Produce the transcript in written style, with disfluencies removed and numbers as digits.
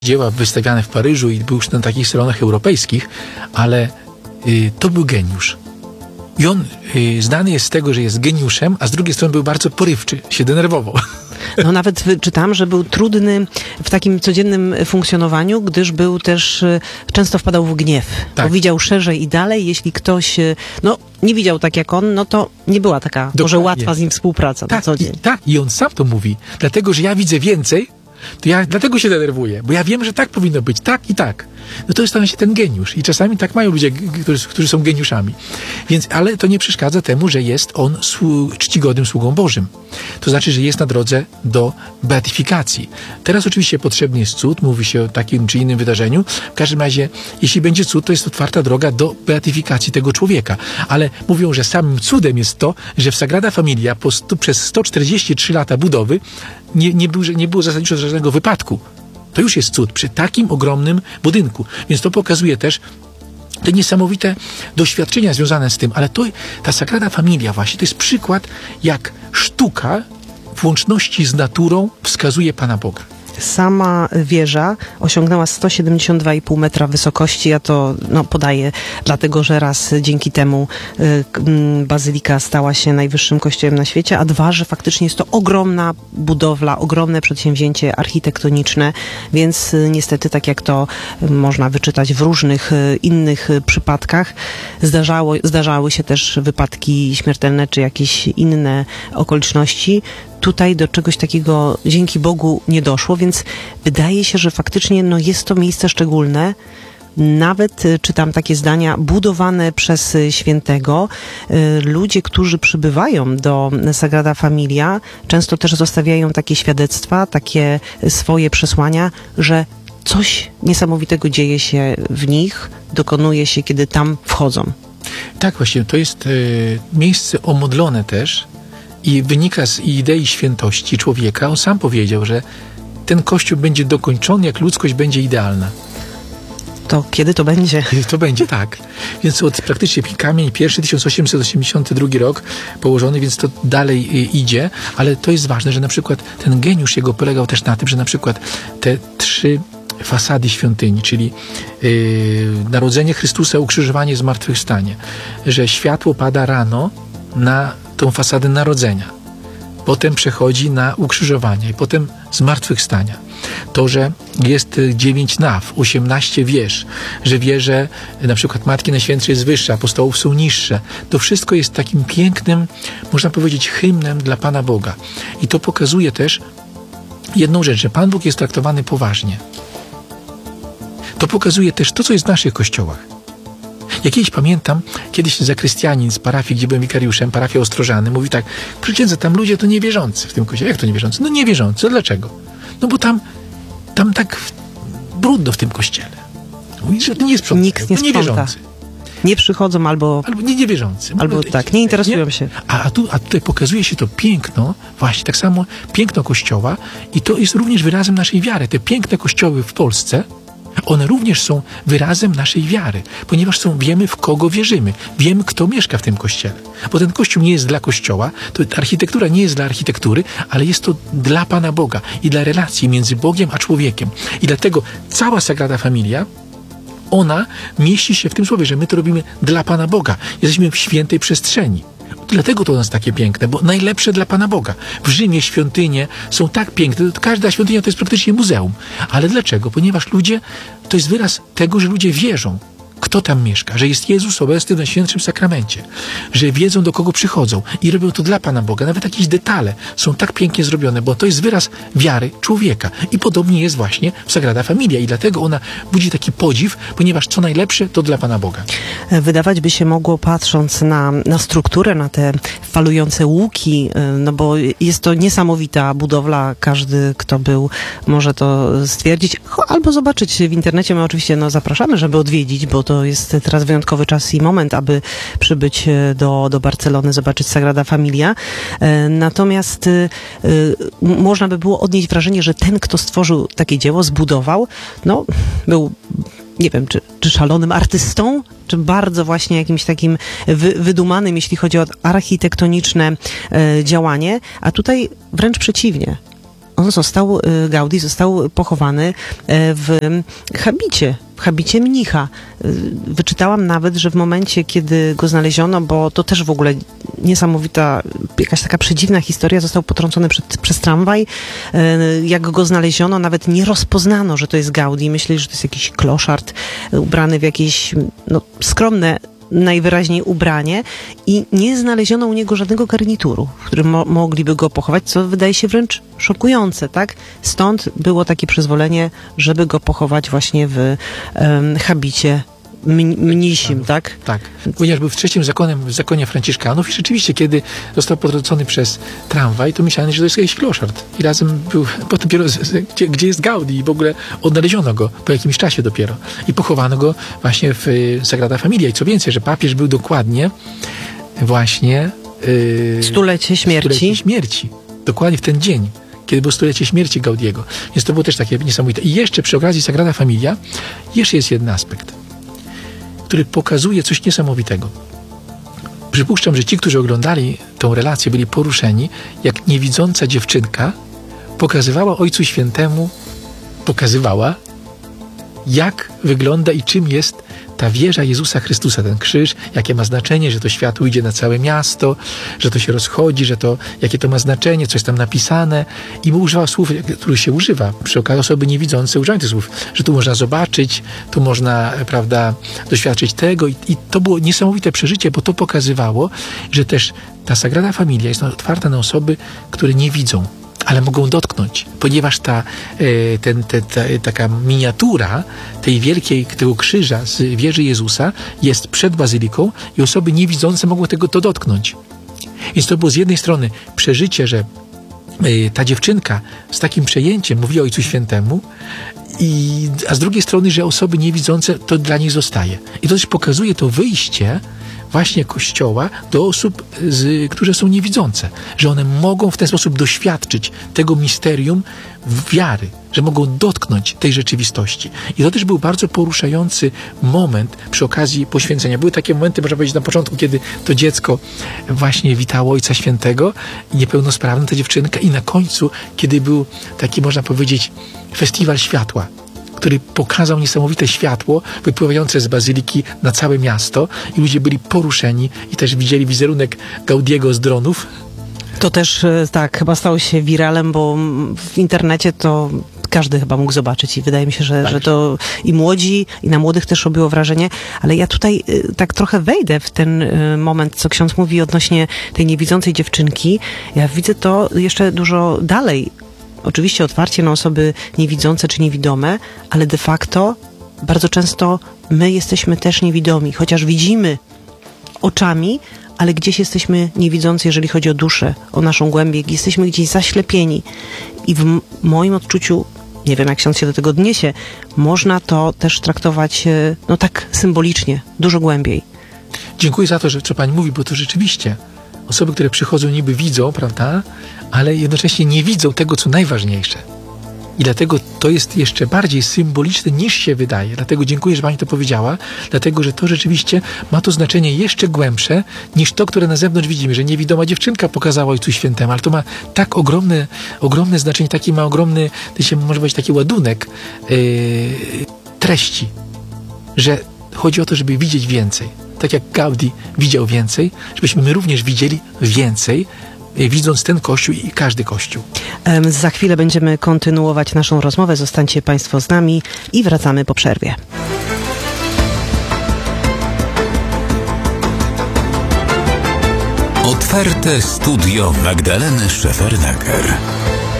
dzieła wystawiane w Paryżu i był już na takich salonach europejskich, ale to był geniusz. I on znany jest z tego, że jest geniuszem, a z drugiej strony był bardzo porywczy, się denerwował. No nawet czytam, że był trudny w takim codziennym funkcjonowaniu, gdyż był też, często wpadał w gniew. Tak. Bo widział szerzej i dalej. Jeśli ktoś, nie widział tak jak on, no to nie była taka Dokładnie. może łatwa z nim współpraca na co dzień. I on sam to mówi. Dlatego, że ja widzę więcej, to ja dlatego się denerwuję, bo ja wiem, że tak powinno być, tak i tak. No to jest właśnie ten geniusz. I czasami tak mają ludzie, którzy są geniuszami. Więc, ale to nie przeszkadza temu, że jest on czcigodnym sługą Bożym. To znaczy, że jest na drodze do beatyfikacji. Teraz oczywiście potrzebny jest cud, mówi się o takim czy innym wydarzeniu. W każdym razie, jeśli będzie cud, to jest otwarta droga do beatyfikacji tego człowieka. Ale mówią, że samym cudem jest to, że w Sagrada Familia przez 143 lata budowy nie było zasadniczo żadnego wypadku. To już jest cud przy takim ogromnym budynku. Więc to pokazuje też te niesamowite doświadczenia związane z tym. Ale ta Sagrada Familia właśnie to jest przykład, jak sztuka w łączności z naturą wskazuje Pana Boga. Sama wieża osiągnęła 172,5 metra wysokości. Ja to podaję, dlatego że raz dzięki temu bazylika stała się najwyższym kościołem na świecie, a dwa, że faktycznie jest to ogromna budowla, ogromne przedsięwzięcie architektoniczne, więc niestety, tak jak to można wyczytać w różnych innych przypadkach, zdarzały się też wypadki śmiertelne czy jakieś inne okoliczności. Tutaj do czegoś takiego dzięki Bogu nie doszło, więc wydaje się, że faktycznie jest to miejsce szczególne. Nawet czytam takie zdania, budowane przez świętego. Ludzie, którzy przybywają do Sagrada Familia, często też zostawiają takie świadectwa, takie swoje przesłania, że coś niesamowitego dzieje się w nich, dokonuje się, kiedy tam wchodzą. Tak, właśnie, to jest miejsce omodlone też, i wynika z idei świętości człowieka. On sam powiedział, że ten Kościół będzie dokończony, jak ludzkość będzie idealna. To kiedy to będzie? Kiedy to będzie, tak. Więc praktycznie kamień pierwszy, 1882 rok położony, więc to dalej idzie, ale to jest ważne, że na przykład ten geniusz jego polegał też na tym, że na przykład te 3 fasady świątyni, czyli narodzenie Chrystusa, ukrzyżowanie, zmartwychwstanie, że światło pada rano na tą fasadę narodzenia, potem przechodzi na ukrzyżowanie i potem zmartwychwstania. To, że jest 9 naw, 18 wież, że wieże na przykład Matki Najświętszej jest wyższa, apostołów są niższe. To wszystko jest takim pięknym, można powiedzieć, hymnem dla Pana Boga. I to pokazuje też jedną rzecz, że Pan Bóg jest traktowany poważnie. To pokazuje też to, co jest w naszych kościołach. Ja kiedyś pamiętam, kiedyś zakrystianin z parafii, gdzie byłem wikariuszem, parafia Ostrożany, mówi tak: proszę księdza, tam ludzie to niewierzący w tym kościele. Jak to niewierzący? No niewierzący. Dlaczego? No bo tam tak brudno w tym kościele. Mówi, że to nie sprząta. Nikt nie sprząta. Niewierzący. Nie przychodzą albo niewierzący. Albo tak, nie interesują się. A tutaj pokazuje się to piękno, właśnie tak samo piękno Kościoła i to jest również wyrazem naszej wiary. Te piękne kościoły w Polsce, one również są wyrazem naszej wiary, ponieważ wiemy, w kogo wierzymy. Wiemy, kto mieszka w tym kościele. Bo ten kościół nie jest dla kościoła, to architektura nie jest dla architektury, ale jest to dla Pana Boga i dla relacji między Bogiem a człowiekiem. I dlatego cała Sagrada Familia, ona mieści się w tym słowie, że my to robimy dla Pana Boga. Jesteśmy w świętej przestrzeni. Dlatego to u nas takie piękne, bo najlepsze dla Pana Boga. W Rzymie świątynie są tak piękne, każda świątynia to jest praktycznie muzeum. Ale dlaczego? Ponieważ to jest wyraz tego, że ludzie wierzą, kto tam mieszka, że jest Jezus obecny w Najświętszym Sakramencie, że wiedzą, do kogo przychodzą i robią to dla Pana Boga. Nawet jakieś detale są tak pięknie zrobione, bo to jest wyraz wiary człowieka. I podobnie jest właśnie w Sagrada Familia i dlatego ona budzi taki podziw, ponieważ co najlepsze to dla Pana Boga. Wydawać by się mogło, patrząc na strukturę, na te falujące łuki, bo jest to niesamowita budowla. Każdy, kto był, może to stwierdzić albo zobaczyć w internecie. My oczywiście zapraszamy, żeby odwiedzić, bo to jest teraz wyjątkowy czas i moment, aby przybyć do Barcelony, zobaczyć Sagrada Familia. Natomiast można by było odnieść wrażenie, że ten, kto stworzył takie dzieło, zbudował, był, nie wiem, czy szalonym artystą, czy bardzo właśnie jakimś takim wydumanym, jeśli chodzi o architektoniczne działanie, a tutaj wręcz przeciwnie. Gaudí został pochowany w habicie mnicha. Wyczytałam nawet, że w momencie, kiedy go znaleziono, bo to też w ogóle niesamowita, jakaś taka przedziwna historia, został potrącony przez tramwaj. Jak go znaleziono, nawet nie rozpoznano, że to jest Gaudí. Myśleli, że to jest jakiś kloszard ubrany w jakieś skromne najwyraźniej ubranie i nie znaleziono u niego żadnego garnituru, w którym mogliby go pochować, co wydaje się wręcz szokujące, tak? Stąd było takie przyzwolenie, żeby go pochować właśnie w habicie mnisim, tak? Tak, ponieważ był w trzecim w zakonie Franciszkanów i rzeczywiście, kiedy został potrącony przez tramwaj, to myślano, że to jest jakiś kloszard. I razem był, potem dopiero, gdzie jest Gaudí i w ogóle odnaleziono go po jakimś czasie dopiero. I pochowano go właśnie w Sagrada Familia. I co więcej, że papież był dokładnie właśnie... Stulecie śmierci. Dokładnie w ten dzień, kiedy było stulecie śmierci Gaudiego. Więc to było też takie niesamowite. I jeszcze przy okazji Sagrada Familia jeszcze jest jeden aspekt, który pokazuje coś niesamowitego. Przypuszczam, że ci, którzy oglądali tą relację, byli poruszeni, jak niewidząca dziewczynka pokazywała Ojcu Świętemu, jak wygląda i czym jest ta wieża Jezusa Chrystusa, ten krzyż, jakie ma znaczenie, że to światło idzie na całe miasto, że to się rozchodzi, jakie to ma znaczenie, co jest tam napisane. I używała słów, których się używa przy okazji osoby niewidzące, używają tych słów, że tu można zobaczyć, tu można, prawda, doświadczyć tego. I to było niesamowite przeżycie, bo to pokazywało, że też ta Sagrada Familia jest otwarta na osoby, które nie widzą, ale mogą dotknąć, ponieważ taka miniatura tego krzyża z wieży Jezusa jest przed bazyliką i osoby niewidzące mogą to dotknąć. Więc to było z jednej strony przeżycie, że ta dziewczynka z takim przejęciem mówi o Ojcu Świętemu, a z drugiej strony, że osoby niewidzące to dla nich zostaje. I to też pokazuje to wyjście właśnie Kościoła do osób, które są niewidzące, że one mogą w ten sposób doświadczyć tego misterium wiary, że mogą dotknąć tej rzeczywistości. I to też był bardzo poruszający moment przy okazji poświęcenia. Były takie momenty, można powiedzieć, na początku, kiedy to dziecko właśnie witało Ojca Świętego, niepełnosprawna ta dziewczynka, i na końcu, kiedy był taki, można powiedzieć, festiwal światła, który pokazał niesamowite światło wypływające z bazyliki na całe miasto i ludzie byli poruszeni i też widzieli wizerunek Gaudiego z dronów. To też tak, chyba stało się wiralem, bo w internecie to każdy chyba mógł zobaczyć i wydaje mi się, że to i młodzi, i na młodych też robiło wrażenie, ale ja tutaj tak trochę wejdę w ten moment, co ksiądz mówi odnośnie tej niewidzącej dziewczynki. Ja widzę to jeszcze dużo dalej. Oczywiście otwarcie na osoby niewidzące czy niewidome, ale de facto bardzo często my jesteśmy też niewidomi, chociaż widzimy oczami, ale gdzieś jesteśmy niewidzący, jeżeli chodzi o duszę, o naszą głębię, jesteśmy gdzieś zaślepieni. I w moim odczuciu, nie wiem jak ksiądz się do tego odniesie, można to też traktować tak symbolicznie, dużo głębiej. Dziękuję za to, co pani mówi, bo to rzeczywiście osoby, które przychodzą, niby widzą, prawda, ale jednocześnie nie widzą tego, co najważniejsze. I dlatego to jest jeszcze bardziej symboliczne, niż się wydaje. Dlatego dziękuję, że pani to powiedziała, dlatego, że to rzeczywiście ma to znaczenie jeszcze głębsze, niż to, które na zewnątrz widzimy, że niewidoma dziewczynka pokazała Ojcu Świętemu, ale to ma tak ogromne znaczenie, taki ma ogromny, może być taki ładunek treści, że chodzi o to, żeby widzieć więcej. Tak jak Gaudí widział więcej, żebyśmy my również widzieli więcej, widząc ten Kościół i każdy Kościół. Za chwilę będziemy kontynuować naszą rozmowę. Zostańcie Państwo z nami i wracamy po przerwie. Otwarte studio Magdaleny Szefernaker.